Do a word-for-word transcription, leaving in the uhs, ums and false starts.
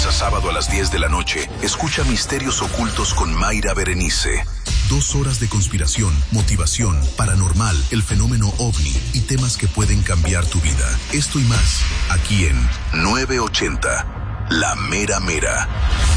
a sábado a las diez de la noche, escucha Misterios Ocultos con Mayra Berenice. Dos horas de conspiración, motivación, paranormal, el fenómeno ovni y temas que pueden cambiar tu vida. Esto y más, aquí en nueve ochenta, La Mera Mera.